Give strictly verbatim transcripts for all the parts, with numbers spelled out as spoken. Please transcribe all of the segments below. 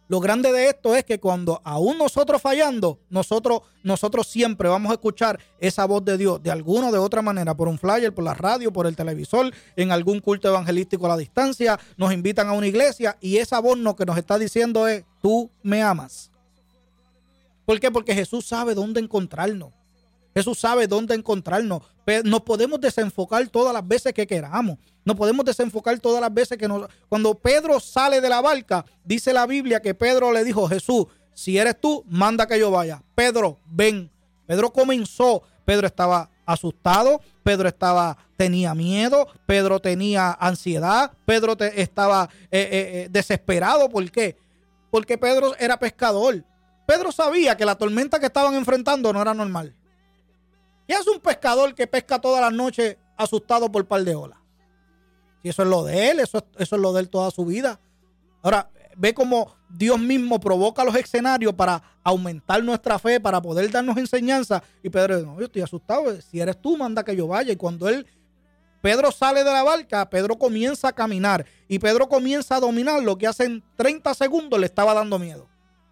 Lo grande de esto es que cuando aún nosotros fallando, nosotros, nosotros siempre vamos a escuchar esa voz de Dios de alguna o de otra manera, por un flyer, por la radio, por el televisor, en algún culto evangelístico a la distancia, nos invitan a una iglesia y esa voz lo que nos está diciendo es, tú me amas. ¿Por qué? Porque Jesús sabe dónde encontrarnos. Jesús sabe dónde encontrarnos. Nos podemos desenfocar todas las veces que queramos. Nos podemos desenfocar todas las veces que nos... Cuando Pedro sale de la barca, dice la Biblia que Pedro le dijo, Jesús, si eres tú, manda que yo vaya. Pedro, ven. Pedro comenzó. Pedro estaba asustado. Pedro estaba, tenía miedo. Pedro tenía ansiedad. Pedro te, estaba eh, eh, eh, desesperado. ¿Por qué? Porque Pedro era pescador. Pedro sabía que la tormenta que estaban enfrentando no era normal. ¿Qué hace un pescador que pesca todas las noches asustado por par de olas? Si eso es lo de él, eso, eso es lo de él toda su vida. Ahora, ve cómo Dios mismo provoca los escenarios para aumentar nuestra fe, para poder darnos enseñanza. Y Pedro dice, no, yo estoy asustado. Si eres tú, manda que yo vaya. Y cuando él, Pedro sale de la barca, Pedro comienza a caminar. Y Pedro comienza a dominar lo que hace en treinta segundos le estaba dando miedo.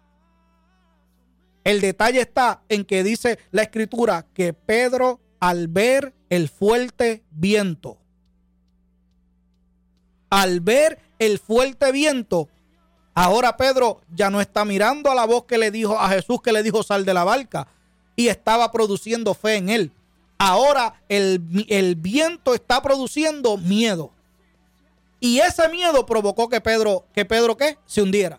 El detalle está en que dice la escritura que Pedro, al ver el fuerte viento, al ver el fuerte viento, ahora Pedro ya no está mirando a la voz que le dijo a Jesús, que le dijo sal de la barca, y estaba produciendo fe en él. Ahora el, el viento está produciendo miedo. Y ese miedo provocó que Pedro, que Pedro ¿qué? Se hundiera.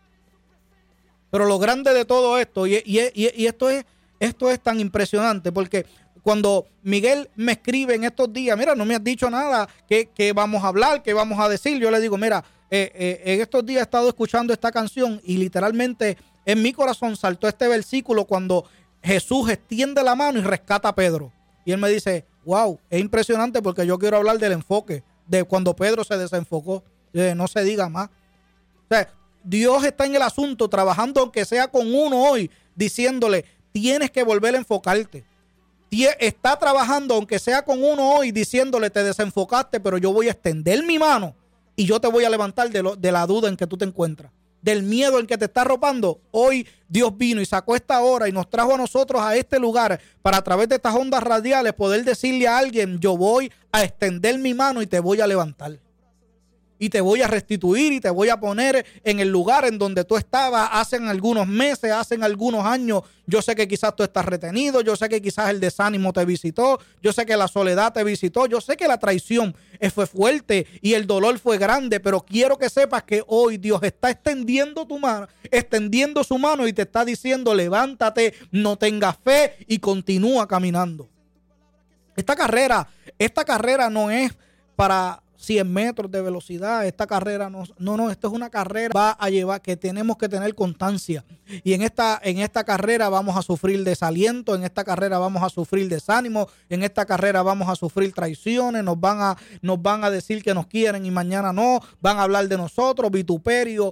Pero lo grande de todo esto, y, y, y, y esto, es, esto es tan impresionante, porque cuando Miguel me escribe en estos días, mira, no me has dicho nada, ¿qué, qué vamos a hablar? ¿Qué vamos a decir? Yo le digo, mira, eh, eh, en estos días he estado escuchando esta canción y literalmente en mi corazón saltó este versículo cuando Jesús extiende la mano y rescata a Pedro. Y él me dice, wow, es impresionante porque yo quiero hablar del enfoque, de cuando Pedro se desenfocó. Eh, no se diga más. O sea, Dios está en el asunto, trabajando aunque sea con uno hoy, diciéndole, tienes que volver a enfocarte. Está trabajando aunque sea con uno hoy, diciéndole, te desenfocaste, pero yo voy a extender mi mano y yo te voy a levantar de, lo, de la duda en que tú te encuentras, del miedo en que te está arropando. Hoy Dios vino y sacó esta hora y nos trajo a nosotros a este lugar para a través de estas ondas radiales poder decirle a alguien, yo voy a extender mi mano y te voy a levantar. Y te voy a restituir y te voy a poner en el lugar en donde tú estabas hace algunos meses, hace algunos años. Yo sé que quizás tú estás retenido, yo sé que quizás el desánimo te visitó, yo sé que la soledad te visitó, yo sé que la traición fue fuerte y el dolor fue grande, pero quiero que sepas que hoy Dios está extendiendo tu mano, extendiendo su mano y te está diciendo, levántate, no tengas fe y continúa caminando. Esta carrera, esta carrera no es para cien metros de velocidad. Esta carrera no, no, no, esto es una carrera va a llevar que tenemos que tener constancia. Y en esta, en esta carrera vamos a sufrir desaliento, en esta carrera vamos a sufrir desánimo, en esta carrera vamos a sufrir traiciones, nos van a, nos van a decir que nos quieren y mañana no, van a hablar de nosotros, vituperio.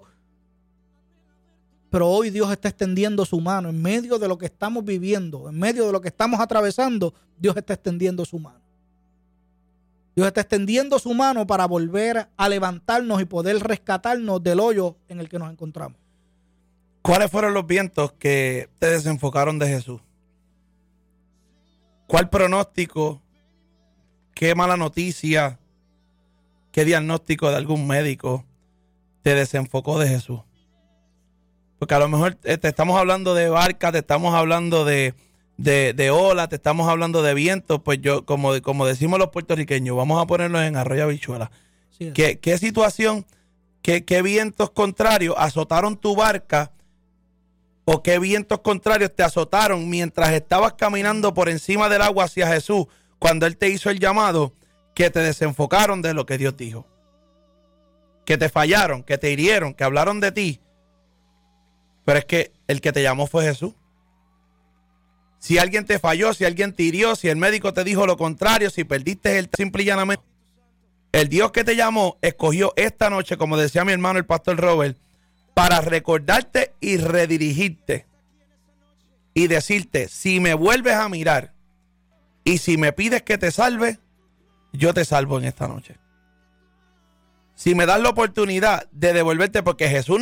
Pero hoy Dios está extendiendo su mano en medio de lo que estamos viviendo, en medio de lo que estamos atravesando, Dios está extendiendo su mano. Dios está extendiendo su mano para volver a levantarnos y poder rescatarnos del hoyo en el que nos encontramos. ¿Cuáles fueron los vientos que te desenfocaron de Jesús? ¿Cuál pronóstico? ¿Qué mala noticia? ¿Qué diagnóstico de algún médico te desenfocó de Jesús? Porque a lo mejor te estamos hablando de barca, te estamos hablando de... De, de ola, te estamos hablando de vientos, pues yo, como, como decimos los puertorriqueños, vamos a ponernos en arroyo habichuela. Sí, ¿Qué, ¿Qué situación, qué, qué vientos contrarios azotaron tu barca o qué vientos contrarios te azotaron mientras estabas caminando por encima del agua hacia Jesús cuando Él te hizo el llamado, que te desenfocaron de lo que Dios dijo? Que te fallaron, que te hirieron, que hablaron de ti. Pero es que el que te llamó fue Jesús. Si alguien te falló, si alguien te hirió, si el médico te dijo lo contrario, si perdiste el simple y llanamente, el Dios que te llamó escogió esta noche, como decía mi hermano el pastor Robert, para recordarte y redirigirte y decirte, si me vuelves a mirar y si me pides que te salve, yo te salvo en esta noche. Si me das la oportunidad de devolverte, porque Jesús